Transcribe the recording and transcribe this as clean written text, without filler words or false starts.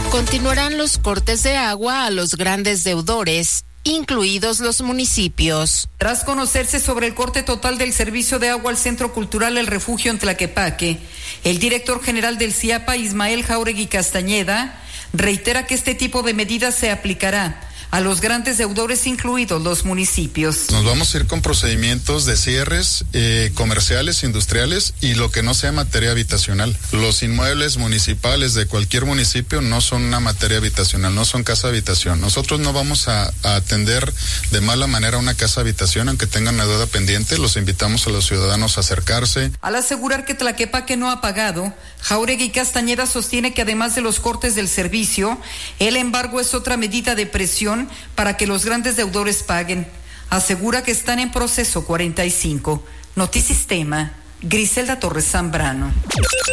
Continuarán los cortes de agua a los grandes deudores, incluidos los municipios. Tras conocerse sobre el corte total del servicio de agua al Centro Cultural El Refugio en Tlaquepaque, el director general del CIAPA, Ismael Jáuregui Castañeda, reitera que este tipo de medidas se aplicará a los grandes deudores, incluidos los municipios. Nos vamos a ir con procedimientos de cierres comerciales, industriales y lo que no sea materia habitacional. Los inmuebles municipales de cualquier municipio no son una materia habitacional, no son casa habitación. Nosotros no vamos a atender de mala manera una casa habitación, aunque tengan una deuda pendiente. Los invitamos a los ciudadanos a acercarse. Al asegurar que Tlaquepaque no ha pagado, Jáuregui Castañeda sostiene que además de los cortes del servicio, el embargo es otra medida de presión para que los grandes deudores paguen. Asegura que están en proceso 45. Notisistema, Griselda Torres Zambrano.